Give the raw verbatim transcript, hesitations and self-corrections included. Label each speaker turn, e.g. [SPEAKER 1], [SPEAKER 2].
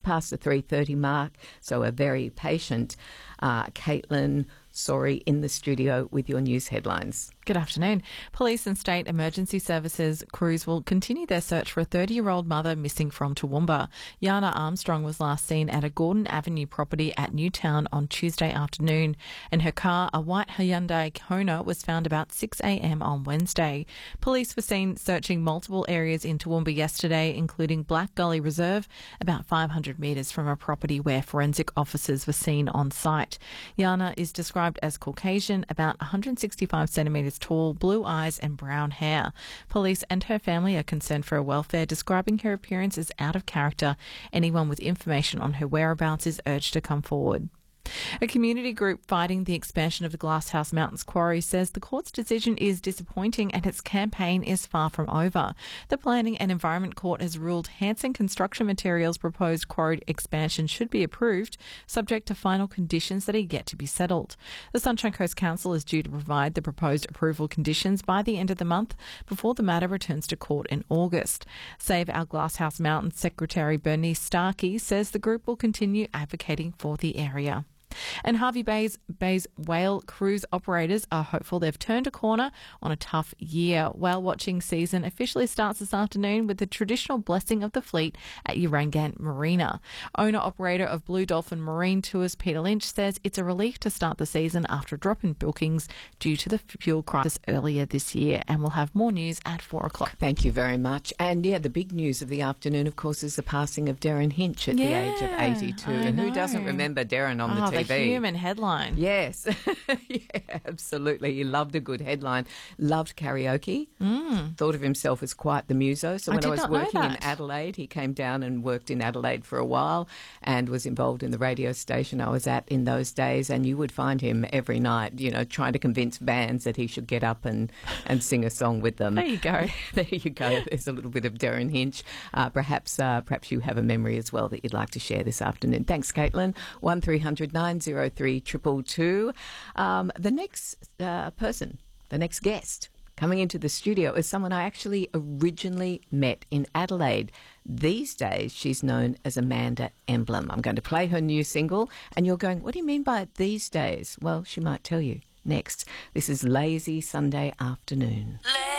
[SPEAKER 1] past the three thirty mark, so a very patient uh, Caitlin Sorry in the studio with your news headlines.
[SPEAKER 2] Good afternoon. Police and state emergency services crews will continue their search for a thirty-year-old mother missing from Toowoomba. Yana Armstrong was last seen at a Gordon Avenue property at Newtown on Tuesday afternoon, and her car, a white Hyundai Kona, was found about six a.m. on Wednesday. Police were seen searching multiple areas in Toowoomba yesterday, including Black Gully Reserve, about five hundred metres from a property where forensic officers were seen on site. Yana is described as Caucasian, about one hundred sixty-five centimetres tall, blue eyes and brown hair. Police and her family are concerned for her welfare, describing her appearance as out of character. Anyone with information on her whereabouts is urged to come forward. A community group fighting the expansion of the Glasshouse Mountains quarry says the court's decision is disappointing and its campaign is far from over. The Planning and Environment Court has ruled Hanson Construction Materials' proposed quarry expansion should be approved, subject to final conditions that are yet to be settled. The Sunshine Coast Council is due to provide the proposed approval conditions by the end of the month before the matter returns to court in August. Save Our Glasshouse Mountains Secretary Bernice Starkey says the group will continue advocating for the area. And Harvey Bay's, Bay's whale cruise operators are hopeful they've turned a corner on a tough year. Whale watching season officially starts this afternoon with the traditional blessing of the fleet at Urangant Marina. Owner-operator of Blue Dolphin Marine Tours, Peter Lynch, says it's a relief to start the season after a drop in bookings due to the fuel crisis earlier this year. And we'll have more news at four o'clock.
[SPEAKER 1] Thank you very much. And yeah, the big news of the afternoon, of course, is the passing of Darren Hinch at
[SPEAKER 2] yeah,
[SPEAKER 1] the age of eighty-two.
[SPEAKER 2] I
[SPEAKER 1] And
[SPEAKER 2] know.
[SPEAKER 1] who doesn't remember Darren on
[SPEAKER 2] oh,
[SPEAKER 1] the T V?
[SPEAKER 2] The human headline.
[SPEAKER 1] Yes, yeah, absolutely. He loved a good headline. Loved karaoke.
[SPEAKER 2] Mm.
[SPEAKER 1] Thought of himself as quite the muso. So
[SPEAKER 2] I
[SPEAKER 1] when I,
[SPEAKER 2] did
[SPEAKER 1] was
[SPEAKER 2] not know
[SPEAKER 1] working in
[SPEAKER 2] that.
[SPEAKER 1] Adelaide, he came down and worked in Adelaide for a while and was involved in the radio station I was at in those days. And you would find him every night, you know, trying to convince bands that he should get up and, and sing a song with them.
[SPEAKER 2] There you go.
[SPEAKER 1] There you go. There's a little bit of Darren Hinch. Uh, perhaps uh, perhaps you have a memory as well that you'd like to share this afternoon. Thanks, Caitlin. one three hundred nine oh three two two two. Um, the next uh, person, the next guest coming into the studio is someone I actually originally met in Adelaide. These days, she's known as Amanda Emblem. I'm going to play her new single, and you're going, what do you mean by it these days? Well, she might tell you next. This is Lazy Sunday Afternoon.
[SPEAKER 3] Lazy